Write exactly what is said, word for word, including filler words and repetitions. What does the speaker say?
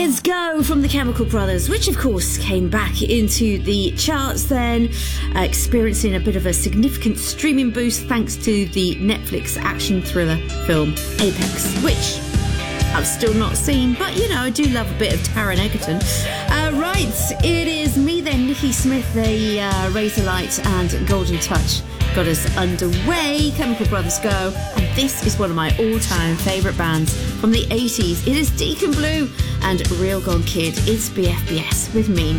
Kids Go from the Chemical Brothers, which of course came back into the charts then, uh, experiencing a bit of a significant streaming boost thanks to the Netflix action thriller film Apex, which I've still not seen, but you know, I do love a bit of Taron Egerton. Uh, right, it is me then, Nikki Smith, the uh, Razorlight and Golden Touch got us underway. Chemical Brothers Go, and this is one of my all-time favourite bands from the eighties. It is Deacon Blue and Real Gone Kid. It's B F B S with me.